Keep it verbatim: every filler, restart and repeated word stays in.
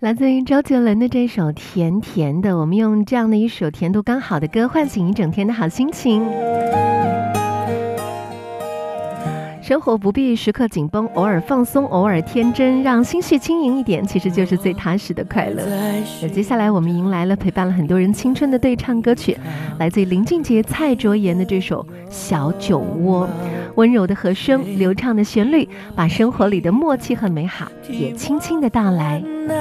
来自于周杰伦的这首甜甜的，我们用这样的一首甜度刚好的歌唤醒一整天的好心情。生活不必时刻紧绷，偶尔放松，偶尔天真，让心绪轻盈一点，其实就是最踏实的快乐。那接下来我们迎来了陪伴了很多人青春的对唱歌曲，来自于林俊杰、蔡卓妍的这首《小酒窝》，温柔的和声，流畅的旋律，把生活里的默契和美好也轻轻的道来。